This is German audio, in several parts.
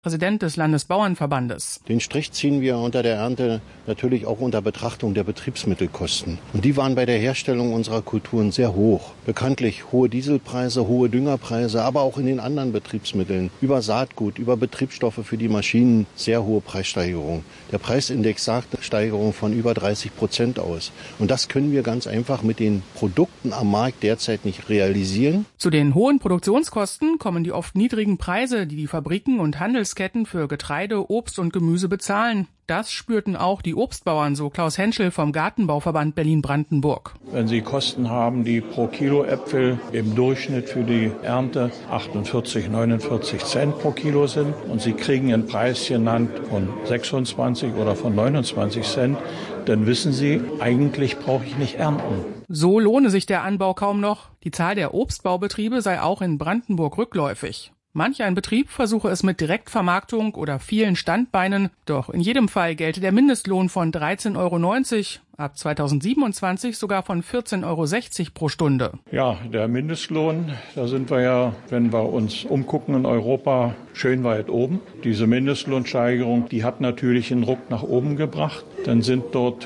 Präsident des Landesbauernverbandes. Den Strich ziehen wir unter der Ernte natürlich auch unter Betrachtung der Betriebsmittelkosten. Und die waren bei der Herstellung unserer Kulturen sehr hoch. Bekanntlich hohe Dieselpreise, hohe Düngerpreise, aber auch in den anderen Betriebsmitteln, über Saatgut, über Betriebsstoffe für die Maschinen, sehr hohe Preissteigerungen. Der Preisindex sagt eine Steigerung von über 30% aus. Und das können wir ganz einfach mit den Produkten am Markt derzeit nicht realisieren. Zu den hohen Produktionskosten kommen die oft niedrigen Preise, die die Fabriken und Handelsketten für Getreide, Obst und Gemüse bezahlen. Das spürten auch die Obstbauern, so Klaus Henschel vom Gartenbauverband Berlin-Brandenburg. Wenn Sie Kosten haben, die pro Kilo Äpfel im Durchschnitt für die Ernte 48, 49 Cent pro Kilo sind und Sie kriegen einen Preis genannt von 26 oder von 29 Cent, dann wissen Sie, eigentlich brauche ich nicht ernten. So lohne sich der Anbau kaum noch. Die Zahl der Obstbaubetriebe sei auch in Brandenburg rückläufig. Manch ein Betrieb versuche es mit Direktvermarktung oder vielen Standbeinen, doch in jedem Fall gelte der Mindestlohn von 13,90 €, ab 2027 sogar von 14,60 € pro Stunde. Ja, der Mindestlohn, da sind wir ja, wenn wir uns umgucken in Europa, schön weit oben. Diese Mindestlohnsteigerung, die hat natürlich einen Ruck nach oben gebracht. Dann sind dort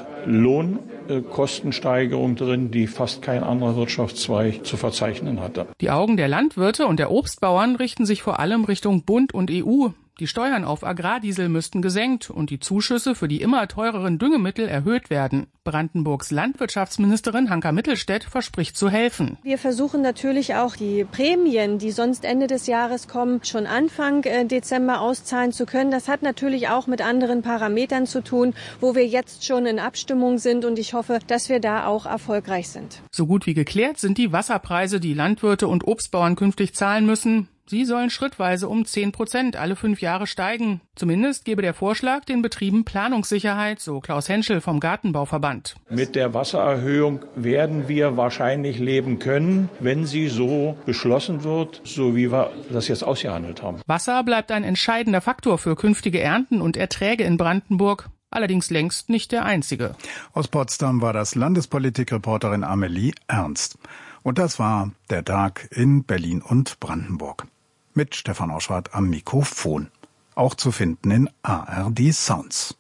Lohnkostensteigerungen drin, die fast kein anderer Wirtschaftszweig zu verzeichnen hatte. Die Augen der Landwirte und der Obstbauern richten sich vor allem Richtung Bund und EU. Die Steuern auf Agrardiesel müssten gesenkt und die Zuschüsse für die immer teureren Düngemittel erhöht werden. Brandenburgs Landwirtschaftsministerin Hanka Mittelstädt verspricht zu helfen. Wir versuchen natürlich auch die Prämien, die sonst Ende des Jahres kommen, schon Anfang Dezember auszahlen zu können. Das hat natürlich auch mit anderen Parametern zu tun, wo wir jetzt schon in Abstimmung sind und ich hoffe, dass wir da auch erfolgreich sind. So gut wie geklärt sind die Wasserpreise, die Landwirte und Obstbauern künftig zahlen müssen. Sie sollen schrittweise um 10% alle 5 Jahre steigen. Zumindest gebe der Vorschlag den Betrieben Planungssicherheit, so Klaus Henschel vom Gartenbauverband. Mit der Wassererhöhung werden wir wahrscheinlich leben können, wenn sie so beschlossen wird, so wie wir das jetzt ausgehandelt haben. Wasser bleibt ein entscheidender Faktor für künftige Ernten und Erträge in Brandenburg. Allerdings längst nicht der einzige. Aus Potsdam war das Landespolitikreporterin Amelie Ernst. Und das war der Tag in Berlin und Brandenburg. Mit Stefan Oschwart am Mikrofon. Auch zu finden in ARD Sounds.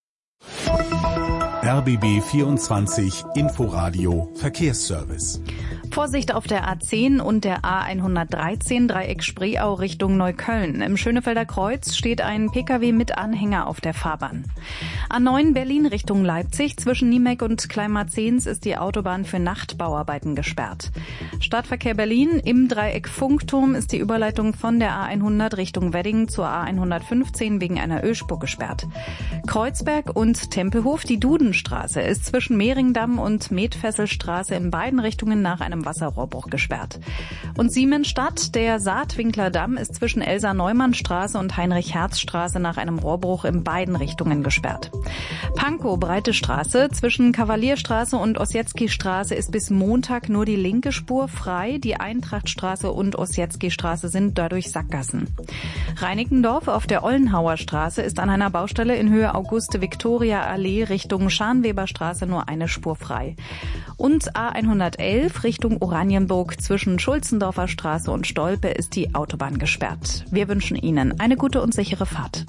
RBB 24 Inforadio Verkehrsservice. Vorsicht auf der A10 und der A113 Dreieck Spreeau Richtung Neukölln. Im Schönefelder Kreuz steht ein Pkw mit Anhänger auf der Fahrbahn. A9 Berlin Richtung Leipzig. Zwischen Niemek und Kleinmarzens ist die Autobahn für Nachtbauarbeiten gesperrt. Stadtverkehr Berlin. Im Dreieck Funkturm ist die Überleitung von der A100 Richtung Wedding zur A115 wegen einer Ölspur gesperrt. Kreuzberg und Tempelhof. Die Dudenstraße ist zwischen Mehringdamm und Metfesselstraße in beiden Richtungen nach einem Wasserrohrbruch gesperrt. Und Siemensstadt, der Saatwinkler Damm ist zwischen Elsa-Neumann-Straße und Heinrich-Herz-Straße nach einem Rohrbruch in beiden Richtungen gesperrt. Pankow, Breite Straße, zwischen Kavalierstraße und Ossietzky-Straße ist bis Montag nur die linke Spur frei. Die Eintrachtstraße und Ossietzky-Straße sind dadurch Sackgassen. Reinickendorf auf der Ollenhauer Straße ist an einer Baustelle in Höhe Auguste-Victoria-Allee Richtung Scharnweberstraße nur eine Spur frei. Und A111 Richtung Oranienburg zwischen Schulzendorfer Straße und Stolpe ist die Autobahn gesperrt. Wir wünschen Ihnen eine gute und sichere Fahrt.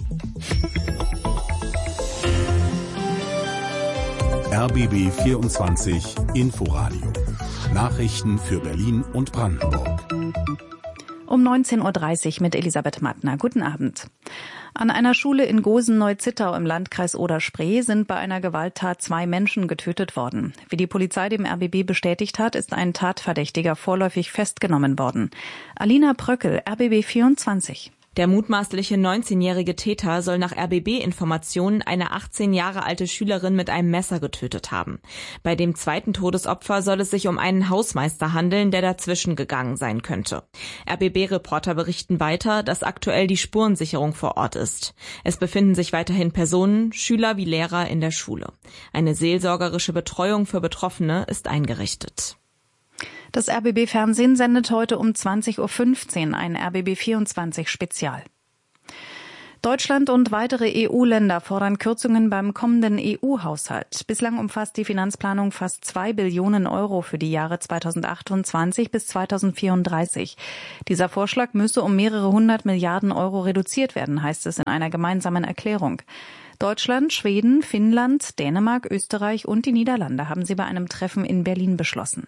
RBB 24 Inforadio. Nachrichten für Berlin und Brandenburg. Um 19:30 Uhr mit Elisabeth Mattner. Guten Abend. An einer Schule in Gosen-Neu-Zittau im Landkreis Oder-Spree sind bei einer Gewalttat 2 Menschen getötet worden. Wie die Polizei dem RBB bestätigt hat, ist ein Tatverdächtiger vorläufig festgenommen worden. Alina Pröckel, RBB 24. Der mutmaßliche 19-jährige Täter soll nach RBB-Informationen eine 18 Jahre alte Schülerin mit einem Messer getötet haben. Bei dem zweiten Todesopfer soll es sich um einen Hausmeister handeln, der dazwischen gegangen sein könnte. RBB-Reporter berichten weiter, dass aktuell die Spurensicherung vor Ort ist. Es befinden sich weiterhin Personen, Schüler wie Lehrer in der Schule. Eine seelsorgerische Betreuung für Betroffene ist eingerichtet. Das RBB-Fernsehen sendet heute um 20:15 Uhr ein RBB 24 Spezial. Deutschland und weitere EU-Länder fordern Kürzungen beim kommenden EU-Haushalt. Bislang umfasst die Finanzplanung fast 2 Billionen Euro für die Jahre 2028 bis 2034. Dieser Vorschlag müsse um mehrere 100 Milliarden Euro reduziert werden, heißt es in einer gemeinsamen Erklärung. Deutschland, Schweden, Finnland, Dänemark, Österreich und die Niederlande haben sie bei einem Treffen in Berlin beschlossen.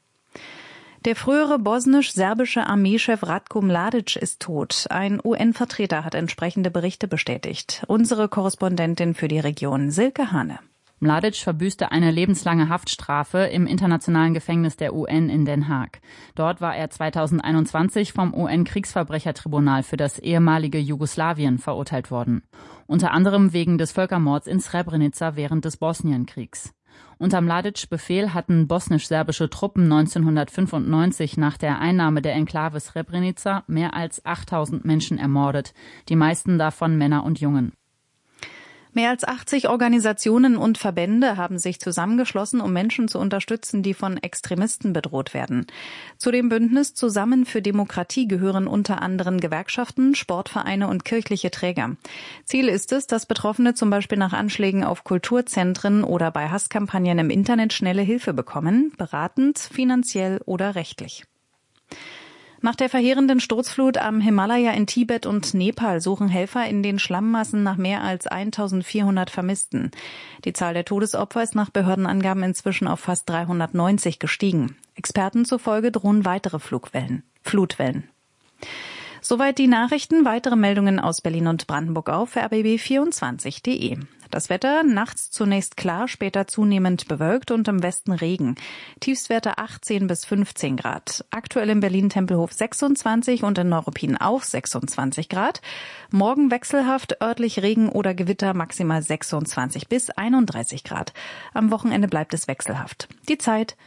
Der frühere bosnisch-serbische Armeechef Ratko Mladic ist tot. Ein UN-Vertreter hat entsprechende Berichte bestätigt. Unsere Korrespondentin für die Region, Silke Hane. Mladic verbüßte eine lebenslange Haftstrafe im internationalen Gefängnis der UN in Den Haag. Dort war er 2021 vom UN-Kriegsverbrechertribunal für das ehemalige Jugoslawien verurteilt worden. Unter anderem wegen des Völkermords in Srebrenica während des Bosnienkriegs. Unter Mladic Befehl hatten bosnisch-serbische Truppen 1995 nach der Einnahme der Enklave Srebrenica mehr als 8000 Menschen ermordet, die meisten davon Männer und Jungen. Mehr als 80 Organisationen und Verbände haben sich zusammengeschlossen, um Menschen zu unterstützen, die von Extremisten bedroht werden. Zu dem Bündnis Zusammen für Demokratie gehören unter anderem Gewerkschaften, Sportvereine und kirchliche Träger. Ziel ist es, dass Betroffene zum Beispiel nach Anschlägen auf Kulturzentren oder bei Hasskampagnen im Internet schnelle Hilfe bekommen, beratend, finanziell oder rechtlich. Nach der verheerenden Sturzflut am Himalaya in Tibet und Nepal suchen Helfer in den Schlammmassen nach mehr als 1400 Vermissten. Die Zahl der Todesopfer ist nach Behördenangaben inzwischen auf fast 390 gestiegen. Experten zufolge drohen weitere Flutwellen. Soweit die Nachrichten. Weitere Meldungen aus Berlin und Brandenburg auf rbb24.de. Das Wetter, nachts zunächst klar, später zunehmend bewölkt und im Westen Regen. Tiefstwerte 18 bis 15 Grad. Aktuell in Berlin-Tempelhof 26 und in Neuruppin auch 26 Grad. Morgen wechselhaft, örtlich Regen oder Gewitter, maximal 26 bis 31 Grad. Am Wochenende bleibt es wechselhaft. Die Zeit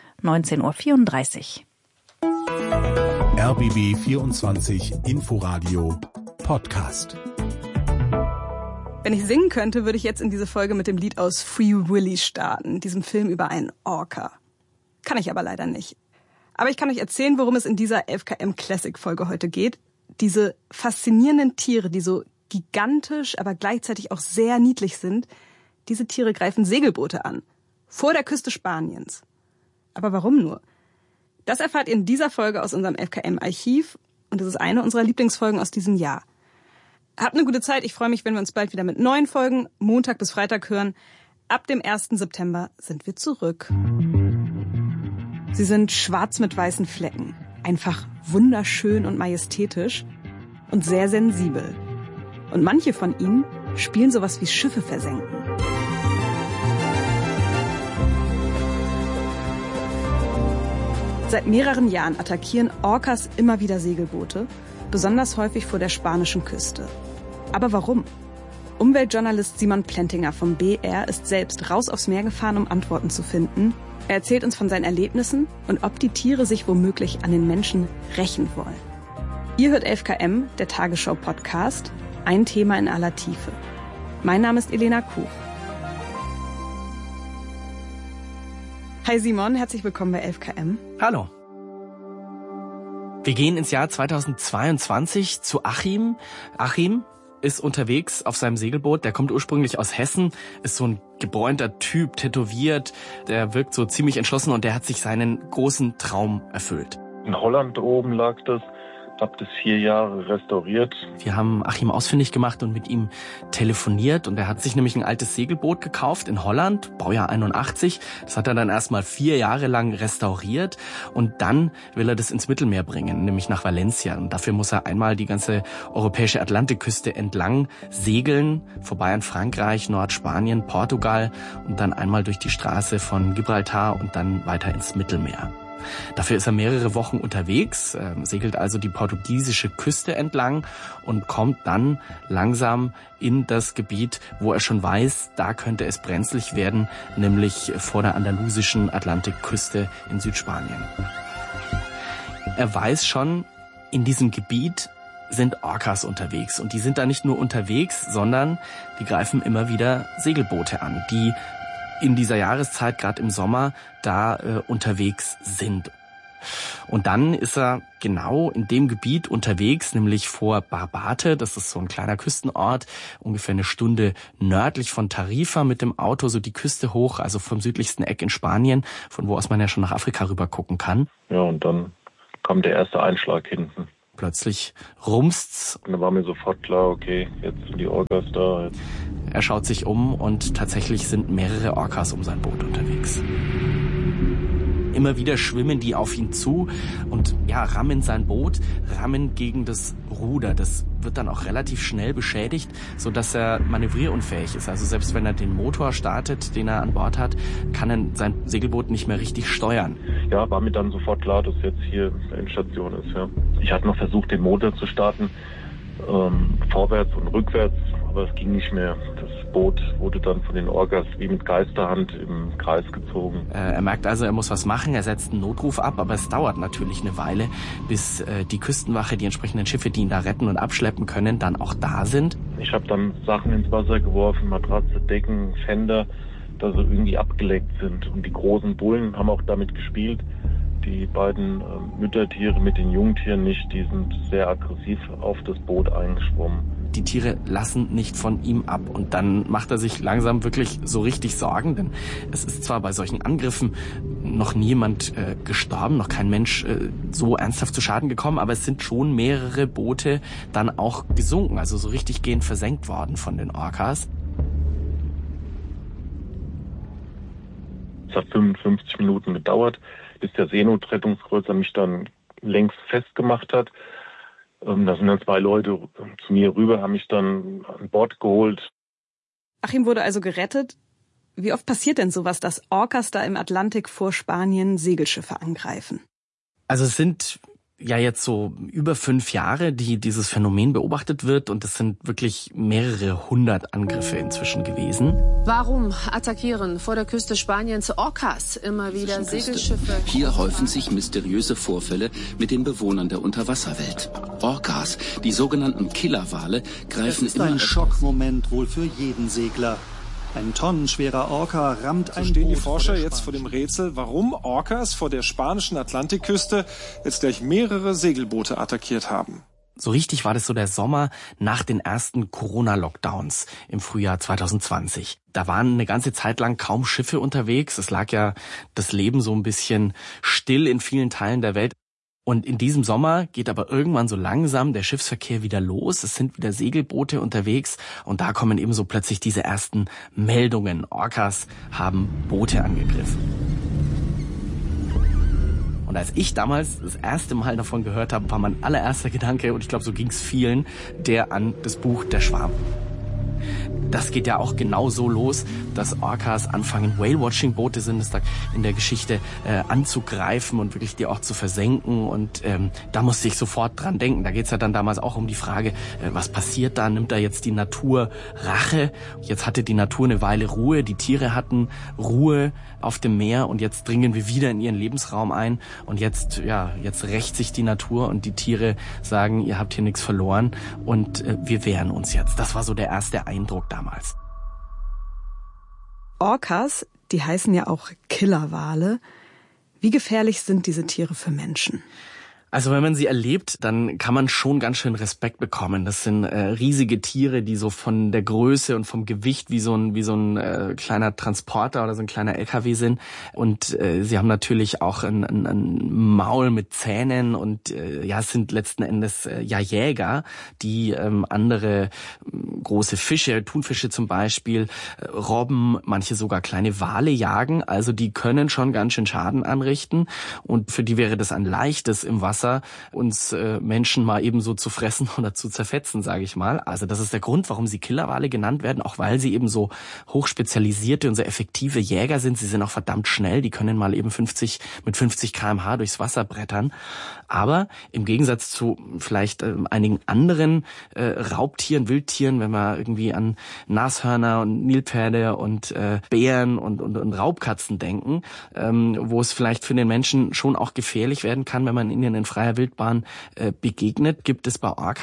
19:34 Uhr. RBB 24 Inforadio Podcast. Wenn ich singen könnte, würde ich jetzt in diese Folge mit dem Lied aus Free Willy starten, diesem Film über einen Orca. Kann ich aber leider nicht. Aber ich kann euch erzählen, worum es in dieser 11KM Classic Folge heute geht. Diese faszinierenden Tiere, die so gigantisch, aber gleichzeitig auch sehr niedlich sind, diese Tiere greifen Segelboote an. Vor der Küste Spaniens. Aber warum nur? Das erfahrt ihr in dieser Folge aus unserem 11KM Archiv und es ist eine unserer Lieblingsfolgen aus diesem Jahr. Habt eine gute Zeit. Ich freue mich, wenn wir uns bald wieder mit neuen Folgen Montag bis Freitag hören. Ab dem 1. September sind wir zurück. Sie sind schwarz mit weißen Flecken. Einfach wunderschön und majestätisch und sehr sensibel. Und manche von ihnen spielen sowas wie Schiffe versenken. Seit mehreren Jahren attackieren Orcas immer wieder Segelboote, besonders häufig vor der spanischen Küste. Aber warum? Umweltjournalist Simon Plentinger vom BR ist selbst raus aufs Meer gefahren, um Antworten zu finden. Er erzählt uns von seinen Erlebnissen und ob die Tiere sich womöglich an den Menschen rächen wollen. Ihr hört 11KM, der Tagesschau-Podcast, ein Thema in aller Tiefe. Mein Name ist Elena Kuch. Hi Simon, herzlich willkommen bei 11KM. Hallo. Wir gehen ins Jahr 2022 zu Achim. Achim ist unterwegs auf seinem Segelboot. Der kommt ursprünglich aus Hessen, ist so ein gebräunter Typ, tätowiert. Der wirkt so ziemlich entschlossen und der hat sich seinen großen Traum erfüllt. In Holland oben lag das. Hab das 4 Jahre restauriert. Wir haben Achim ausfindig gemacht und mit ihm telefoniert. Und er hat sich nämlich ein altes Segelboot gekauft in Holland, Baujahr 81. Das hat er dann erstmal 4 Jahre lang restauriert. Und dann will er das ins Mittelmeer bringen, nämlich nach Valencia. Und dafür muss er einmal die ganze europäische Atlantikküste entlang segeln, vorbei an Frankreich, Nordspanien, Portugal und dann einmal durch die Straße von Gibraltar und dann weiter ins Mittelmeer. Dafür ist er mehrere Wochen unterwegs, segelt also die portugiesische Küste entlang und kommt dann langsam in das Gebiet, wo er schon weiß, da könnte es brenzlig werden, nämlich vor der andalusischen Atlantikküste in Südspanien. Er weiß schon, in diesem Gebiet sind Orcas unterwegs und die sind da nicht nur unterwegs, sondern die greifen immer wieder Segelboote an, die in dieser Jahreszeit, gerade im Sommer, da unterwegs sind. Und dann ist er genau in dem Gebiet unterwegs, nämlich vor Barbate. Das ist so ein kleiner Küstenort, ungefähr eine Stunde nördlich von Tarifa mit dem Auto, so die Küste hoch, also vom südlichsten Eck in Spanien, von wo aus man ja schon nach Afrika rüber gucken kann. Ja, und dann kam der erste Einschlag hinten. Plötzlich rumst's. Und da war mir sofort klar, okay, jetzt sind die Orcas da. Er schaut sich um und tatsächlich sind mehrere Orcas um sein Boot unterwegs. Immer wieder schwimmen die auf ihn zu und rammen sein Boot, rammen gegen das Ruder. Das wird dann auch relativ schnell beschädigt, sodass er manövrierunfähig ist. Also selbst wenn er den Motor startet, den er an Bord hat, kann er sein Segelboot nicht mehr richtig steuern. Ja, war mir dann sofort klar, dass jetzt hier eine Endstation ist. Ja. Ich hatte noch versucht, den Motor zu starten, vorwärts und rückwärts, aber es ging nicht mehr. Das Boot wurde dann von den Orcas wie mit Geisterhand im Kreis gezogen. Er merkt also, er muss was machen, er setzt einen Notruf ab, aber es dauert natürlich eine Weile, bis die Küstenwache, die entsprechenden Schiffe, die ihn da retten und abschleppen können, dann auch da sind. Ich habe dann Sachen ins Wasser geworfen, Matratze, Decken, Fender, dass sie irgendwie abgeleckt sind. Und die großen Bullen haben auch damit gespielt. Die beiden Müttertiere mit den Jungtieren nicht, die sind sehr aggressiv auf das Boot eingeschwommen. Die Tiere lassen nicht von ihm ab und dann macht er sich langsam wirklich so richtig Sorgen, denn es ist zwar bei solchen Angriffen noch niemand gestorben, noch kein Mensch so ernsthaft zu Schaden gekommen, aber es sind schon mehrere Boote dann auch gesunken, also so richtig gehend versenkt worden von den Orcas. Es hat 55 Minuten gedauert, bis der Seenotrettungskreuzer mich dann längst festgemacht hat. Da sind dann 2 Leute zu mir rüber, haben mich dann an Bord geholt. Achim wurde also gerettet. Wie oft passiert denn sowas, dass Orcas da im Atlantik vor Spanien Segelschiffe angreifen? Also es sind ja jetzt so über 5 Jahre, die dieses Phänomen beobachtet wird und es sind wirklich mehrere 100 Angriffe inzwischen gewesen. Warum attackieren vor der Küste Spaniens Orcas immer wieder Segelschiffe? Hier häufen sich mysteriöse Vorfälle mit den Bewohnern der Unterwasserwelt. Orcas, die sogenannten Killerwale, greifen immer. Das ist ein Schockmoment wohl für jeden Segler. Ein tonnenschwerer Orca rammt ein Boot. Stehen die Forscher jetzt vor dem Rätsel, warum Orcas vor der spanischen Atlantikküste jetzt gleich mehrere Segelboote attackiert haben. So richtig war das so der Sommer nach den ersten Corona-Lockdowns im Frühjahr 2020. Da waren eine ganze Zeit lang kaum Schiffe unterwegs. Es lag ja das Leben so ein bisschen still in vielen Teilen der Welt. Und in diesem Sommer geht aber irgendwann so langsam der Schiffsverkehr wieder los. Es sind wieder Segelboote unterwegs und da kommen eben so plötzlich diese ersten Meldungen. Orcas haben Boote angegriffen. Und als ich damals das erste Mal davon gehört habe, war mein allererster Gedanke, und ich glaube, so ging es vielen, der an das Buch Der Schwarm. Das geht ja auch genau so los, dass Orcas anfangen, Whale-Watching-Boote sind es da in der Geschichte anzugreifen und wirklich die auch zu versenken. Und da musste ich sofort dran denken. Da geht's ja dann damals auch um die Frage, was passiert da? Nimmt da jetzt die Natur Rache? Jetzt hatte die Natur eine Weile Ruhe, die Tiere hatten Ruhe auf dem Meer und jetzt dringen wir wieder in ihren Lebensraum ein. Und jetzt rächt sich die Natur und die Tiere sagen, ihr habt hier nichts verloren und wir wehren uns jetzt. Das war so der erste Eindruck damals. Orcas, die heißen ja auch Killerwale. Wie gefährlich sind diese Tiere für Menschen? Also wenn man sie erlebt, dann kann man schon ganz schön Respekt bekommen. Das sind riesige Tiere, die so von der Größe und vom Gewicht wie so ein kleiner Transporter oder so ein kleiner LKW sind. Und sie haben natürlich auch ein Maul mit Zähnen und es sind letzten Endes Jäger, die andere große Fische, Thunfische zum Beispiel, Robben, manche sogar kleine Wale jagen. Also die können schon ganz schön Schaden anrichten. Und für die wäre das ein leichtes im Wasser, uns Menschen mal eben so zu fressen oder zu zerfetzen, sage ich mal. Also das ist der Grund, warum sie Killerwale genannt werden, auch weil sie eben so hochspezialisierte und sehr effektive Jäger sind. Sie sind auch verdammt schnell, die können mal eben mit 50 km/h durchs Wasser brettern. Aber im Gegensatz zu vielleicht einigen anderen Raubtieren, Wildtieren, wenn wir irgendwie an Nashörner und Nilpferde und Bären und Raubkatzen denken, wo es vielleicht für den Menschen schon auch gefährlich werden kann, wenn man ihnen in freier Wildbahn begegnet, gibt es bei Orcas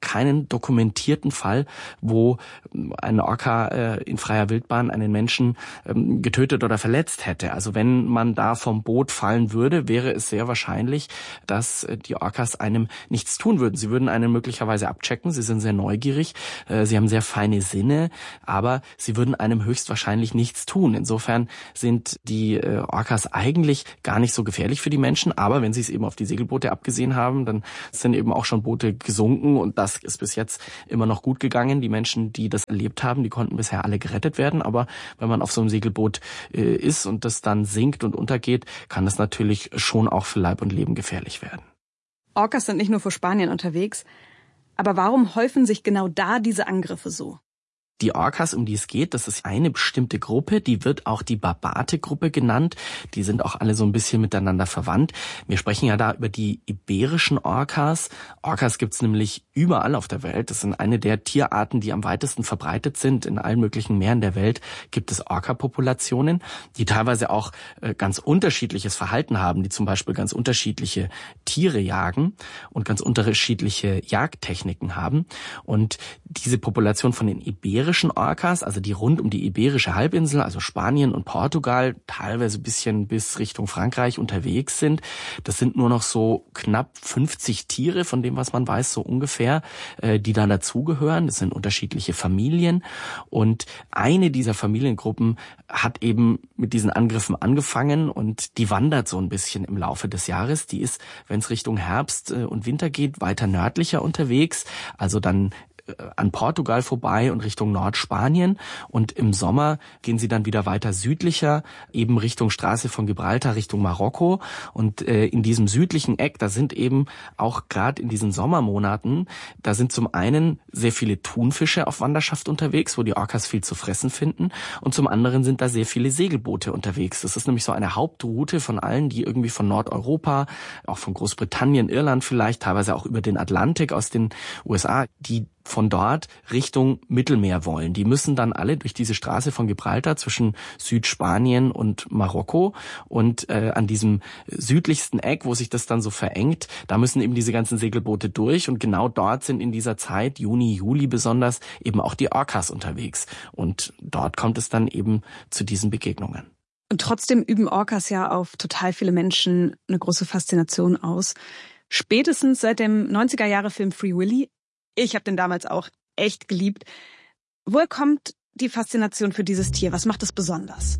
keinen dokumentierten Fall, wo ein Orca in freier Wildbahn einen Menschen getötet oder verletzt hätte. Also wenn man da vom Boot fallen würde, wäre es sehr wahrscheinlich, dass die Orcas einem nichts tun würden. Sie würden einen möglicherweise abchecken, sie sind sehr neugierig, sie haben sehr feine Sinne, aber sie würden einem höchstwahrscheinlich nichts tun. Insofern sind die Orcas eigentlich gar nicht so gefährlich für die Menschen, aber wenn sie es eben auf die Segelboote abgesehen haben, dann sind eben auch schon Boote gesunken und das ist bis jetzt immer noch gut gegangen. Die Menschen, die das erlebt haben, die konnten bisher alle gerettet werden, aber wenn man auf so einem Segelboot ist und das dann sinkt und untergeht, kann das natürlich schon auch für Leib und Leben gefährlich werden. Orcas sind nicht nur vor Spanien unterwegs, aber warum häufen sich genau da diese Angriffe so? Die Orcas, um die es geht, das ist eine bestimmte Gruppe, die wird auch die Barbate-Gruppe genannt. Die sind auch alle so ein bisschen miteinander verwandt. Wir sprechen ja da über die iberischen Orcas. Orcas gibt's nämlich überall auf der Welt. Das sind eine der Tierarten, die am weitesten verbreitet sind. In allen möglichen Meeren der Welt gibt es Orca-Populationen, die teilweise auch ganz unterschiedliches Verhalten haben, die zum Beispiel ganz unterschiedliche Tiere jagen und ganz unterschiedliche Jagdtechniken haben. Und diese Population von den iberischen Orcas, also die rund um die Iberische Halbinsel, also Spanien und Portugal, teilweise ein bisschen bis Richtung Frankreich unterwegs sind. Das sind nur noch so knapp 50 Tiere, von dem, was man weiß, so ungefähr, die da dazugehören. Das sind unterschiedliche Familien. Und eine dieser Familiengruppen hat eben mit diesen Angriffen angefangen und die wandert so ein bisschen im Laufe des Jahres. Die ist, wenn es Richtung Herbst und Winter geht, weiter nördlicher unterwegs, also dann an Portugal vorbei und Richtung Nordspanien und im Sommer gehen sie dann wieder weiter südlicher, eben Richtung Straße von Gibraltar, Richtung Marokko und in diesem südlichen Eck, da sind eben auch gerade in diesen Sommermonaten, da sind zum einen sehr viele Thunfische auf Wanderschaft unterwegs, wo die Orcas viel zu fressen finden und zum anderen sind da sehr viele Segelboote unterwegs. Das ist nämlich so eine Hauptroute von allen, die irgendwie von Nordeuropa, auch von Großbritannien, Irland vielleicht, teilweise auch über den Atlantik aus den USA, die von dort Richtung Mittelmeer wollen. Die müssen dann alle durch diese Straße von Gibraltar zwischen Südspanien und Marokko und an diesem südlichsten Eck, wo sich das dann so verengt, da müssen eben diese ganzen Segelboote durch und genau dort sind in dieser Zeit, Juni, Juli besonders, eben auch die Orcas unterwegs und dort kommt es dann eben zu diesen Begegnungen. Und trotzdem üben Orcas ja auf total viele Menschen eine große Faszination aus. Spätestens seit dem 90er-Jahre-Film Free Willy, ich habe den damals auch echt geliebt. Woher kommt die Faszination für dieses Tier? Was macht es besonders?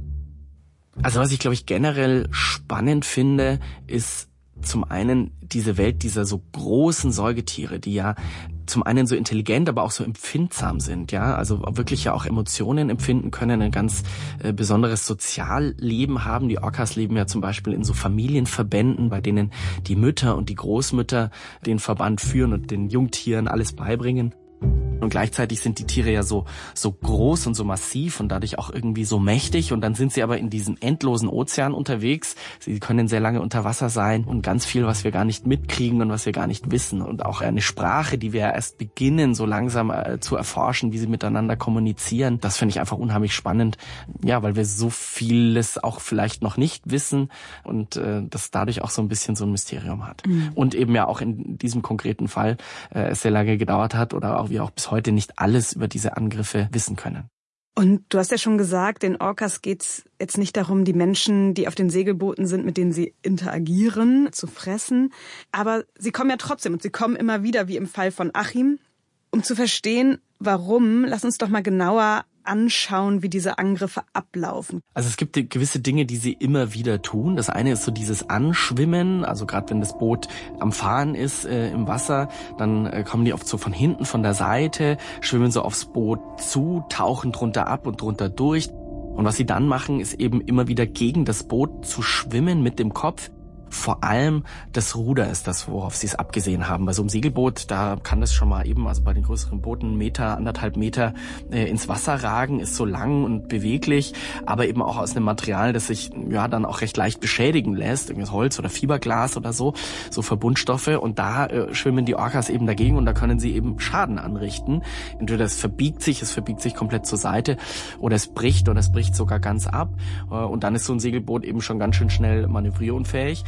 Also was ich, glaube ich, generell spannend finde, ist zum einen diese Welt dieser so großen Säugetiere, die ja zum einen so intelligent, aber auch so empfindsam sind, ja, also wirklich ja auch Emotionen empfinden können, ein ganz besonderes Sozialleben haben. Die Orcas leben ja zum Beispiel in so Familienverbänden, bei denen die Mütter und die Großmütter den Verband führen und den Jungtieren alles beibringen. Und gleichzeitig sind die Tiere ja so groß und so massiv und dadurch auch irgendwie so mächtig. Und dann sind sie aber in diesem endlosen Ozean unterwegs. Sie können sehr lange unter Wasser sein und ganz viel, was wir gar nicht mitkriegen und was wir gar nicht wissen. Und auch eine Sprache, die wir erst beginnen, so langsam zu erforschen, wie sie miteinander kommunizieren. Das finde ich einfach unheimlich spannend. Ja, weil wir so vieles auch vielleicht noch nicht wissen und das dadurch auch so ein bisschen so ein Mysterium hat. Mhm. Und eben ja auch in diesem konkreten Fall es sehr lange gedauert hat oder auch wir auch bis heute nicht alles über diese Angriffe wissen können. Und du hast ja schon gesagt, den Orcas geht's jetzt nicht darum, die Menschen, die auf den Segelbooten sind, mit denen sie interagieren, zu fressen. Aber sie kommen ja trotzdem und sie kommen immer wieder, wie im Fall von Achim. Um zu verstehen, warum, lass uns doch mal genauer anschauen, wie diese Angriffe ablaufen. Also es gibt gewisse Dinge, die sie immer wieder tun. Das eine ist so dieses Anschwimmen, also gerade wenn das Boot am Fahren ist im Wasser, dann kommen die oft so von hinten, von der Seite, schwimmen so aufs Boot zu, tauchen drunter ab und drunter durch. Und was sie dann machen, ist eben immer wieder gegen das Boot zu schwimmen mit dem Kopf. Vor allem das Ruder ist das, worauf sie es abgesehen haben. Bei so einem Segelboot, da kann das schon mal eben, also bei den größeren Booten, 1,5 Meter ins Wasser ragen, ist so lang und beweglich, aber eben auch aus einem Material, das sich ja dann auch recht leicht beschädigen lässt, irgendwas Holz oder Fiberglas oder so Verbundstoffe. Und da schwimmen die Orcas eben dagegen und da können sie eben Schaden anrichten. Entweder es verbiegt sich komplett zur Seite oder es bricht sogar ganz ab. Und dann ist so ein Segelboot eben schon ganz schön schnell manövrierunfähig.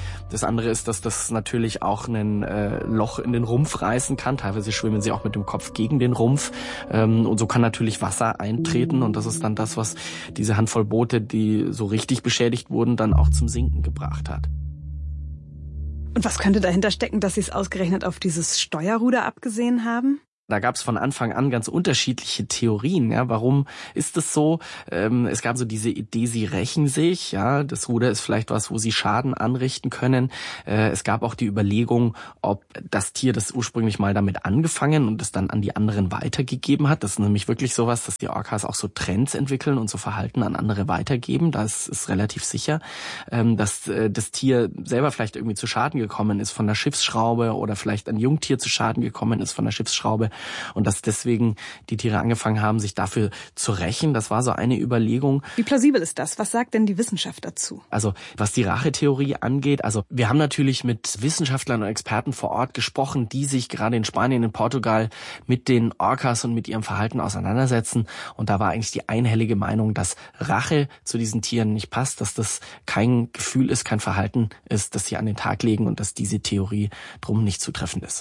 Das andere ist, dass das natürlich auch ein Loch in den Rumpf reißen kann. Teilweise schwimmen sie auch mit dem Kopf gegen den Rumpf. Und so kann natürlich Wasser eintreten. Und das ist dann das, was diese Handvoll Boote, die so richtig beschädigt wurden, dann auch zum Sinken gebracht hat. Und was könnte dahinter stecken, dass Sie es ausgerechnet auf dieses Steuerruder abgesehen haben? Da gab es von Anfang an ganz unterschiedliche Theorien. Ja, warum ist es so? Es gab so diese Idee, sie rächen sich. Ja, das Ruder ist vielleicht was, wo sie Schaden anrichten können. Es gab auch die Überlegung, ob das Tier das ursprünglich mal damit angefangen und es dann an die anderen weitergegeben hat. Das ist nämlich wirklich sowas, dass die Orcas auch so Trends entwickeln und so Verhalten an andere weitergeben. Das ist relativ sicher, dass das Tier selber vielleicht irgendwie zu Schaden gekommen ist von der Schiffsschraube oder vielleicht ein Jungtier zu Schaden gekommen ist von der Schiffsschraube. Und dass deswegen die Tiere angefangen haben, sich dafür zu rächen. Das war so eine Überlegung. Wie plausibel ist das? Was sagt denn die Wissenschaft dazu? Also was die Rachetheorie angeht, also wir haben natürlich mit Wissenschaftlern und Experten vor Ort gesprochen, die sich gerade in Spanien, in Portugal mit den Orcas und mit ihrem Verhalten auseinandersetzen. Und da war eigentlich die einhellige Meinung, dass Rache zu diesen Tieren nicht passt, dass das kein Gefühl ist, kein Verhalten ist, das sie an den Tag legen und dass diese Theorie drum nicht zutreffend ist.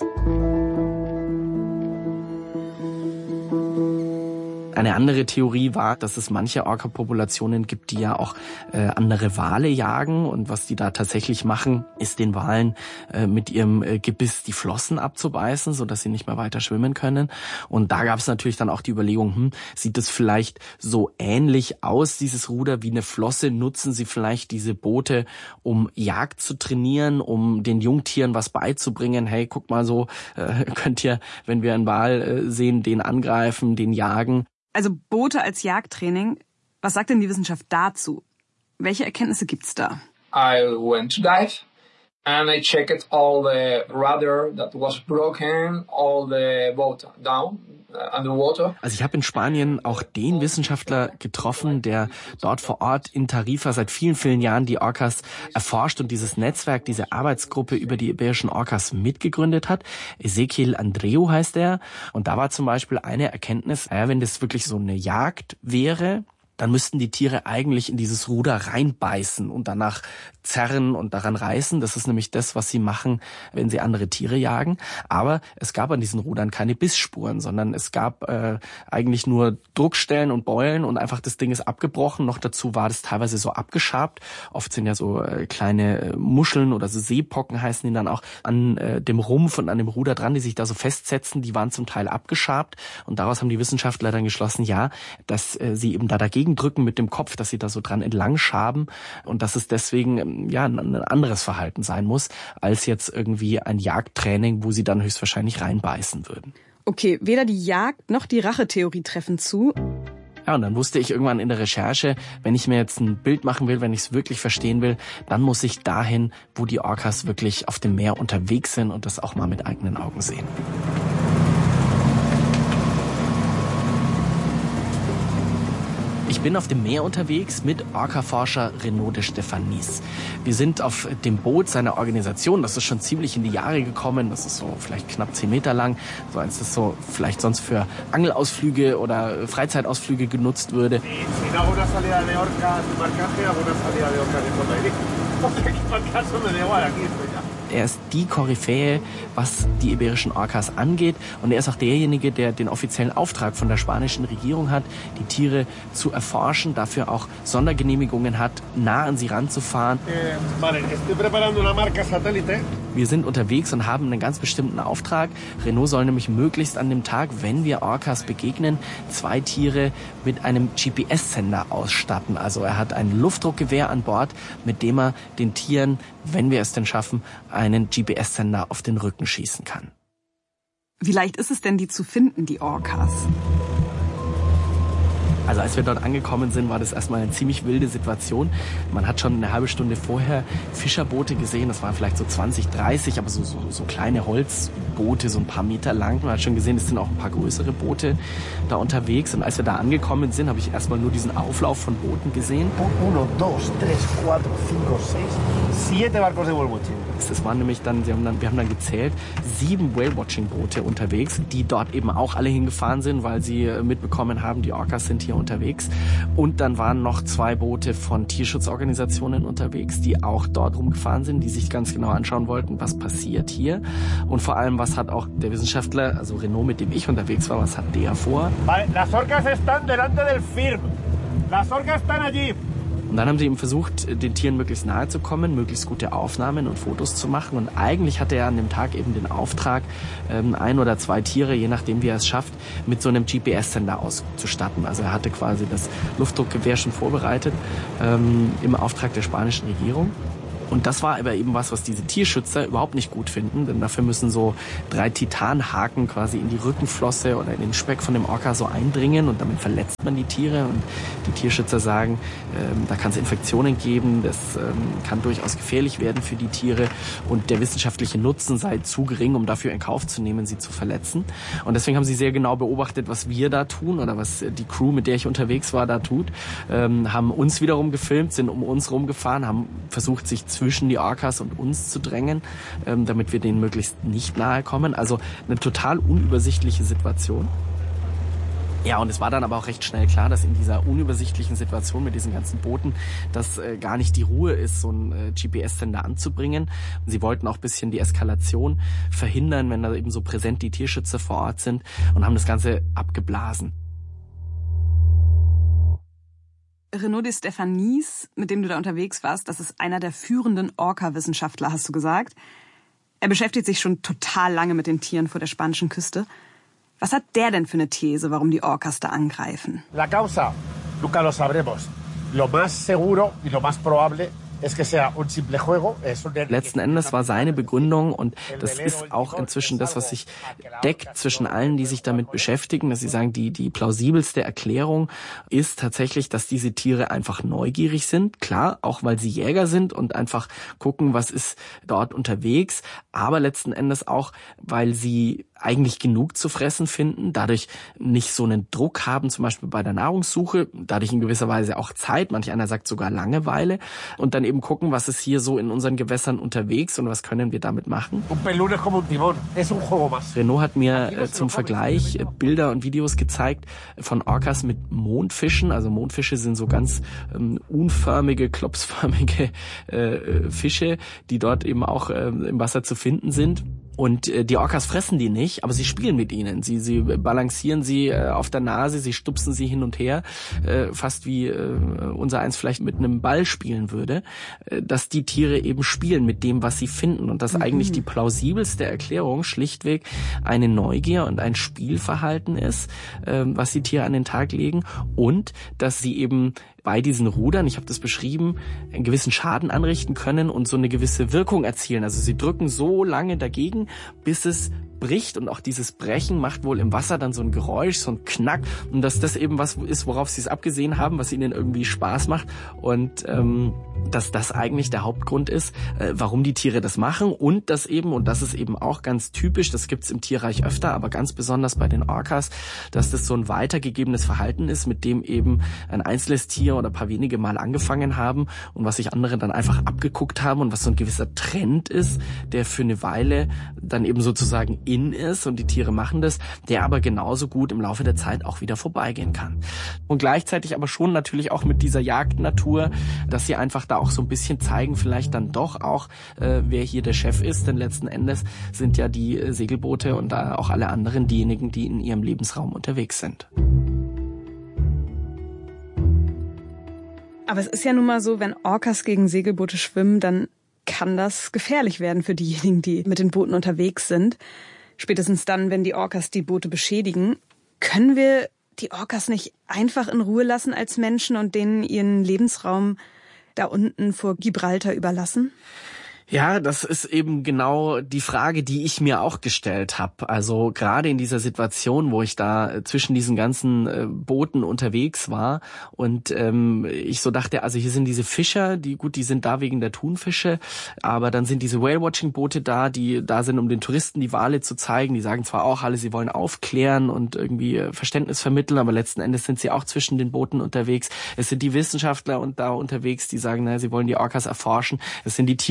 Eine andere Theorie war, dass es manche Orca-Populationen gibt, die ja auch andere Wale jagen. Und was die da tatsächlich machen, ist den Walen mit ihrem Gebiss die Flossen abzubeißen, sodass sie nicht mehr weiter schwimmen können. Und da gab es natürlich dann auch die Überlegung, sieht es vielleicht so ähnlich aus, dieses Ruder, wie eine Flosse? Nutzen sie vielleicht diese Boote, um Jagd zu trainieren, um den Jungtieren was beizubringen? Hey, guck mal so, könnt ihr, wenn wir einen Wal sehen, den angreifen, den jagen? Also Boote als Jagdtraining. Was sagt denn die Wissenschaft dazu? Welche Erkenntnisse gibt's da? I went to dive and I checked all the rudder that was broken, all the boat down underwater. Also ich habe in Spanien auch den Wissenschaftler getroffen, der dort vor Ort in Tarifa seit vielen, vielen Jahren die Orcas erforscht und dieses Netzwerk, diese Arbeitsgruppe über die iberischen Orcas mitgegründet hat. Ezequiel Andreu heißt er. Und da war zum Beispiel eine Erkenntnis, wenn das wirklich so eine Jagd wäre, dann müssten die Tiere eigentlich in dieses Ruder reinbeißen und danach zerren und daran reißen. Das ist nämlich das, was sie machen, wenn sie andere Tiere jagen. Aber es gab an diesen Rudern keine Bissspuren, sondern es gab eigentlich nur Druckstellen und Beulen und einfach das Ding ist abgebrochen. Noch dazu war das teilweise so abgeschabt. Oft sind ja so kleine Muscheln oder so Seepocken heißen die dann auch an dem Rumpf und an dem Ruder dran, die sich da so festsetzen. Die waren zum Teil abgeschabt und daraus haben die Wissenschaftler dann geschlossen, ja, dass sie eben da dagegen drücken mit dem Kopf, dass sie da so dran entlang schaben und dass es deswegen ein anderes Verhalten sein muss, als jetzt irgendwie ein Jagdtraining, wo sie dann höchstwahrscheinlich reinbeißen würden. Okay, weder die Jagd noch die Rachetheorie treffen zu. Ja, und dann wusste ich irgendwann in der Recherche, wenn ich mir jetzt ein Bild machen will, wenn ich es wirklich verstehen will, dann muss ich dahin, wo die Orcas wirklich auf dem Meer unterwegs sind und das auch mal mit eigenen Augen sehen. Ich bin auf dem Meer unterwegs mit Orca-Forscher Renaud de Stefanis. Wir sind auf dem Boot seiner Organisation, das ist schon ziemlich in die Jahre gekommen, das ist so vielleicht knapp 10 Meter lang, so eins, das so vielleicht sonst für Angelausflüge oder Freizeitausflüge genutzt würde. Er ist die Koryphäe, was die iberischen Orcas angeht. Und er ist auch derjenige, der den offiziellen Auftrag von der spanischen Regierung hat, die Tiere zu erforschen, dafür auch Sondergenehmigungen hat, nah an sie ranzufahren. Wir sind unterwegs und haben einen ganz bestimmten Auftrag. Renaud soll nämlich möglichst an dem Tag, wenn wir Orcas begegnen, 2 Tiere mit einem GPS-Sender ausstatten. Also er hat ein Luftdruckgewehr an Bord, mit dem er den Tieren, wenn wir es denn schaffen, einen GPS-Sender auf den Rücken schießen kann. Wie leicht ist es denn, die zu finden, die Orcas? Also als wir dort angekommen sind, war das erstmal eine ziemlich wilde Situation. Man hat schon eine halbe Stunde vorher Fischerboote gesehen, das waren vielleicht so 20, 30, aber so kleine Holzboote, so ein paar Meter lang. Man hat schon gesehen, es sind auch ein paar größere Boote da unterwegs. Und als wir da angekommen sind, habe ich erstmal nur diesen Auflauf von Booten gesehen. 1, 2, 3, 4, 5, 6, 7 barcos de whale-watching. Das waren nämlich dann, wir haben dann gezählt, 7 Whale-Watching-Boote unterwegs, die dort eben auch alle hingefahren sind, weil sie mitbekommen haben, die Orcas sind hier unterwegs. Und dann waren noch 2 Boote von Tierschutzorganisationen unterwegs, die auch dort rumgefahren sind, die sich ganz genau anschauen wollten, was passiert hier. Und vor allem, was hat auch der Wissenschaftler, also Renaud, mit dem ich unterwegs war, was hat der vor? Las orcas están delante del firm. Las orcas están allí. Und dann haben sie eben versucht, den Tieren möglichst nahe zu kommen, möglichst gute Aufnahmen und Fotos zu machen. Und eigentlich hatte er an dem Tag eben den Auftrag, 1 oder 2 Tiere, je nachdem wie er es schafft, mit so einem GPS-Sender auszustatten. Also er hatte quasi das Luftdruckgewehr schon vorbereitet im Auftrag der spanischen Regierung. Und das war aber eben was diese Tierschützer überhaupt nicht gut finden, denn dafür müssen so 3 Titanhaken quasi in die Rückenflosse oder in den Speck von dem Orca so eindringen und damit verletzt man die Tiere. Und die Tierschützer sagen, da kann es Infektionen geben, das kann durchaus gefährlich werden für die Tiere und der wissenschaftliche Nutzen sei zu gering, um dafür in Kauf zu nehmen, sie zu verletzen. Und deswegen haben sie sehr genau beobachtet, was wir da tun oder was die Crew, mit der ich unterwegs war, da tut, haben uns wiederum gefilmt, sind um uns rumgefahren, haben versucht, sich zwischen die Orcas und uns zu drängen, damit wir denen möglichst nicht nahe kommen. Also eine total unübersichtliche Situation. Ja, und es war dann aber auch recht schnell klar, dass in dieser unübersichtlichen Situation mit diesen ganzen Booten, dass gar nicht die Ruhe ist, so einen GPS-Sender anzubringen. Und sie wollten auch ein bisschen die Eskalation verhindern, wenn da eben so präsent die Tierschützer vor Ort sind und haben das Ganze abgeblasen. Renaud de Stefanis, mit dem du da unterwegs warst, das ist einer der führenden Orca-Wissenschaftler, hast du gesagt. Er beschäftigt sich schon total lange mit den Tieren vor der spanischen Küste. Was hat der denn für eine These, warum die Orcas da angreifen? La causa, nunca lo sabremos. Lo más seguro y lo más probable Letzten Endes war seine Begründung, und das ist auch inzwischen das, was sich deckt zwischen allen, die sich damit beschäftigen, dass sie sagen, die plausibelste Erklärung ist tatsächlich, dass diese Tiere einfach neugierig sind. Klar, auch weil sie Jäger sind und einfach gucken, was ist dort unterwegs, aber letzten Endes auch, weil sie eigentlich genug zu fressen finden, dadurch nicht so einen Druck haben, zum Beispiel bei der Nahrungssuche, dadurch in gewisser Weise auch Zeit, manch einer sagt sogar Langeweile, und dann eben gucken, was ist hier so in unseren Gewässern unterwegs und was können wir damit machen. Renaud hat mir zum Vergleich Bilder und Videos gezeigt von Orcas mit Mondfischen. Also Mondfische sind so ganz unförmige, klopsförmige Fische, die dort eben auch im Wasser zu finden sind. Und die Orcas fressen die nicht, aber sie spielen mit ihnen. Sie balancieren sie auf der Nase, sie stupsen sie hin und her, fast wie unser eins vielleicht mit einem Ball spielen würde, dass die Tiere eben spielen mit dem, was sie finden. Und das eigentlich die plausibelste Erklärung schlichtweg eine Neugier und ein Spielverhalten ist, was die Tiere an den Tag legen, und dass sie eben bei diesen Rudern, ich habe das beschrieben, einen gewissen Schaden anrichten können und so eine gewisse Wirkung erzielen. Also sie drücken so lange dagegen, bis es bricht, und auch dieses Brechen macht wohl im Wasser dann so ein Geräusch, so ein Knack, und dass das eben was ist, worauf sie es abgesehen haben, was ihnen irgendwie Spaß macht, und dass das eigentlich der Hauptgrund ist, warum die Tiere das machen, und das eben, und das ist eben auch ganz typisch, das gibt's im Tierreich öfter, aber ganz besonders bei den Orcas, dass das so ein weitergegebenes Verhalten ist, mit dem eben ein einzelnes Tier oder ein paar wenige Mal angefangen haben und was sich andere dann einfach abgeguckt haben und was so ein gewisser Trend ist, der für eine Weile dann eben sozusagen in ist und die Tiere machen das, der aber genauso gut im Laufe der Zeit auch wieder vorbeigehen kann. Und gleichzeitig aber schon natürlich auch mit dieser Jagdnatur, dass sie einfach da auch so ein bisschen zeigen, vielleicht dann doch auch, wer hier der Chef ist, denn letzten Endes sind ja die Segelboote und auch alle anderen diejenigen, die in ihrem Lebensraum unterwegs sind. Aber es ist ja nun mal so, wenn Orcas gegen Segelboote schwimmen, dann kann das gefährlich werden für diejenigen, die mit den Booten unterwegs sind. Spätestens dann, wenn die Orcas die Boote beschädigen. Können wir die Orcas nicht einfach in Ruhe lassen als Menschen und denen ihren Lebensraum da unten vor Gibraltar überlassen? Ja, das ist eben genau die Frage, die ich mir auch gestellt habe. Also gerade in dieser Situation, wo ich da zwischen diesen ganzen Booten unterwegs war und ich so dachte, also hier sind diese Fischer, die sind da wegen der Thunfische, aber dann sind diese Whale-Watching-Boote da, die da sind, um den Touristen die Wale zu zeigen. Die sagen zwar auch alle, sie wollen aufklären und irgendwie Verständnis vermitteln, aber letzten Endes sind sie auch zwischen den Booten unterwegs. Es sind die Wissenschaftler und da unterwegs, die sagen, naja, sie wollen die Orcas erforschen. Es sind die Tierschützer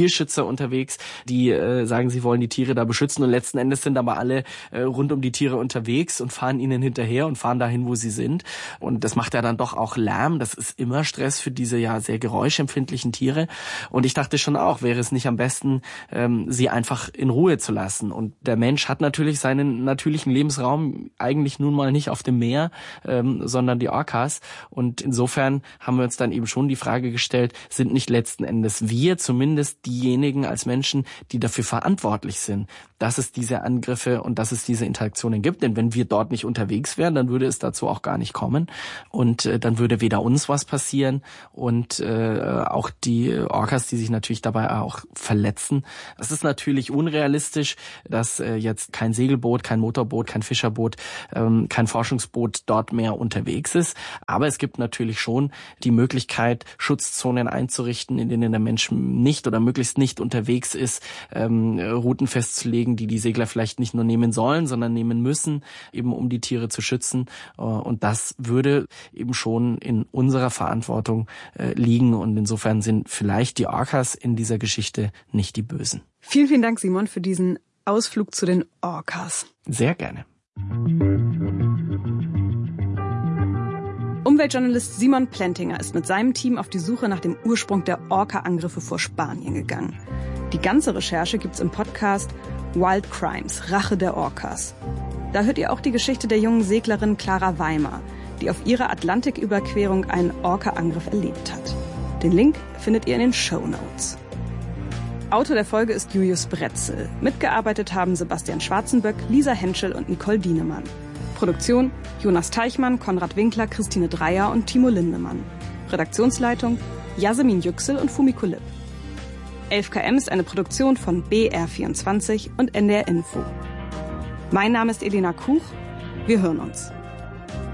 Schützer unterwegs, die sagen, sie wollen die Tiere da beschützen und letzten Endes sind aber alle rund um die Tiere unterwegs und fahren ihnen hinterher und fahren dahin, wo sie sind. Und das macht ja dann doch auch Lärm. Das ist immer Stress für diese ja sehr geräuschempfindlichen Tiere. Und ich dachte schon auch, wäre es nicht am besten, sie einfach in Ruhe zu lassen. Und der Mensch hat natürlich seinen natürlichen Lebensraum eigentlich nun mal nicht auf dem Meer, sondern die Orcas. Und insofern haben wir uns dann eben schon die Frage gestellt, sind nicht letzten Endes wir zumindest diejenigen als Menschen, die dafür verantwortlich sind, dass es diese Angriffe und dass es diese Interaktionen gibt. Denn wenn wir dort nicht unterwegs wären, dann würde es dazu auch gar nicht kommen. Und dann würde weder uns was passieren und auch die Orcas, die sich natürlich dabei auch verletzen. Es ist natürlich unrealistisch, dass jetzt kein Segelboot, kein Motorboot, kein Fischerboot, kein Forschungsboot dort mehr unterwegs ist. Aber es gibt natürlich schon die Möglichkeit, Schutzzonen einzurichten, in denen der Mensch nicht oder möglichst nicht unterwegs ist, Routen festzulegen, die Segler vielleicht nicht nur nehmen sollen, sondern nehmen müssen, eben um die Tiere zu schützen. Und das würde eben schon in unserer Verantwortung liegen. Und insofern sind vielleicht die Orcas in dieser Geschichte nicht die Bösen. Vielen, vielen Dank, Simon, für diesen Ausflug zu den Orcas. Sehr gerne. Umweltjournalist Simon Plentinger ist mit seinem Team auf die Suche nach dem Ursprung der Orca-Angriffe vor Spanien gegangen. Die ganze Recherche gibt's im Podcast Wild Crimes, Rache der Orcas. Da hört ihr auch die Geschichte der jungen Seglerin Clara Weimar, die auf ihrer Atlantiküberquerung einen Orca-Angriff erlebt hat. Den Link findet ihr in den Shownotes. Autor der Folge ist Julius Bretzel. Mitgearbeitet haben Sebastian Schwarzenböck, Lisa Henschel und Nicole Dienemann. Produktion Jonas Teichmann, Konrad Winkler, Christine Dreier und Timo Lindemann. Redaktionsleitung Yasemin Yüksel und Fumiko Lipp. 11KM ist eine Produktion von BR24 und NDR Info. Mein Name ist Elena Kuch. Wir hören uns.